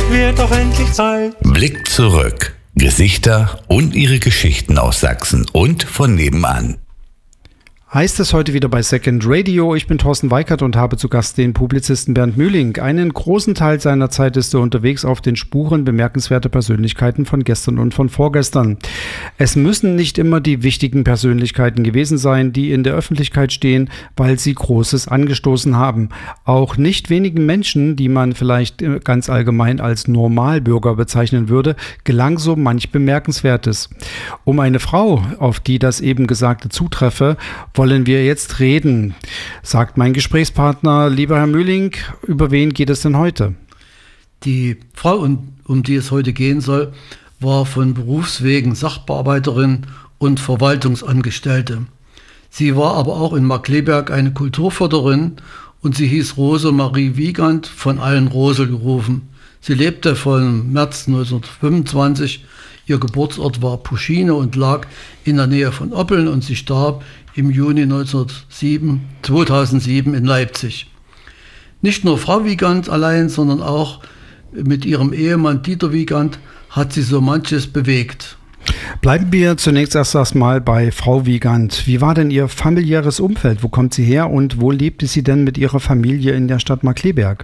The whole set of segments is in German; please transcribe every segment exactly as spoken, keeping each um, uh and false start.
wird doch endlich Zeit. Blick zurück. Gesichter und ihre Geschichten aus Sachsen und von nebenan. Heißt es heute wieder bei Second Radio. Ich bin Thorsten Weikert und habe zu Gast den Publizisten Bernd Mühling. Einen großen Teil seiner Zeit ist er unterwegs auf den Spuren bemerkenswerter Persönlichkeiten von gestern und von vorgestern. Es müssen nicht immer die wichtigen Persönlichkeiten gewesen sein, die in der Öffentlichkeit stehen, weil sie Großes angestoßen haben. Auch nicht wenigen Menschen, die man vielleicht ganz allgemein als Normalbürger bezeichnen würde, gelang so manch Bemerkenswertes. Um eine Frau, auf die das eben Gesagte zutreffe, wollen wir jetzt reden, sagt mein Gesprächspartner. Lieber Herr Mühling, über wen geht es denn heute? Die Frau, um die es heute gehen soll, war von Berufswegen Sachbearbeiterin und Verwaltungsangestellte. Sie war aber auch in Markkleeberg eine Kulturförderin und sie hieß Rose Marie Wiegand, von allen Rose gerufen. Sie lebte von März neunzehnhundertfünfundzwanzig. Ihr Geburtsort war Puschine und lag in der Nähe von Oppeln und sie starb im Juni zweitausendsieben in Leipzig. Nicht nur Frau Wiegand allein, sondern auch mit ihrem Ehemann Dieter Wiegand hat sie so manches bewegt. Bleiben wir zunächst erst erstmal bei Frau Wiegand. Wie war denn ihr familiäres Umfeld? Wo kommt sie her und wo lebte sie denn mit ihrer Familie in der Stadt Markkleeberg?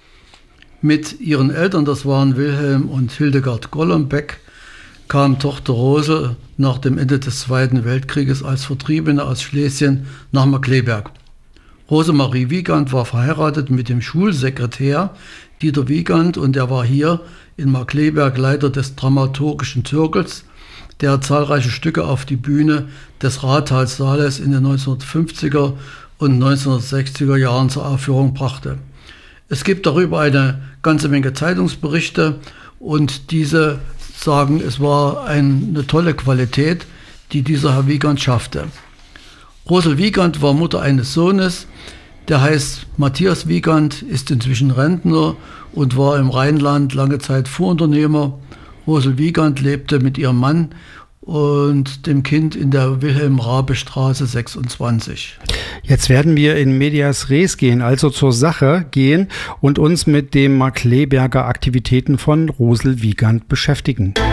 Mit ihren Eltern, das waren Wilhelm und Hildegard Gollombeck, kam Tochter Rose nach dem Ende des Zweiten Weltkrieges als Vertriebene aus Schlesien nach Markkleeberg. Rose Marie Wiegand war verheiratet mit dem Schulsekretär Dieter Wiegand und er war hier in Markkleeberg Leiter des dramaturgischen Zirkels, der zahlreiche Stücke auf die Bühne des Rathalssaales in den neunzehnhundertfünfziger und neunzehnhundertsechziger Jahren zur Aufführung brachte. Es gibt darüber eine ganze Menge Zeitungsberichte und diese sagen, es war eine tolle Qualität, die dieser Herr Wiegand schaffte. Rose Wiegand war Mutter eines Sohnes, der heißt Matthias Wiegand, ist inzwischen Rentner und war im Rheinland lange Zeit Fuhrunternehmer. Rose Wiegand lebte mit ihrem Mann und dem Kind in der Wilhelm-Raabe-Straße sechsundzwanzig. Jetzt werden wir in medias res gehen, also zur Sache gehen und uns mit den Markkleeberger Aktivitäten von Rose Wiegand beschäftigen.